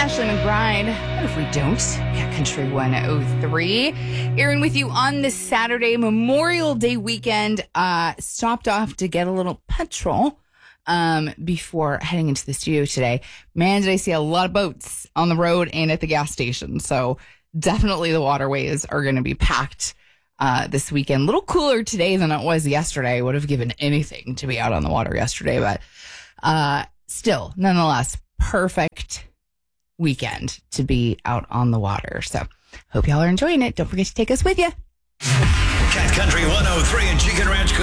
Ashley McBride. What if we don't? Cat Country 103. Aaron with you on this Saturday, Memorial Day weekend. Stopped off to get a little petrol before heading into the studio today. Man, did I see a lot of boats on the road and at the gas station. So definitely the waterways are going to be packed this weekend. A little cooler today than it was yesterday. I would have given anything to be out on the water yesterday, but still, nonetheless, perfect weekend to be out on the water. So hope y'all are enjoying it. Don't forget to take us with you. Cat Country 103 and Chicken Ranch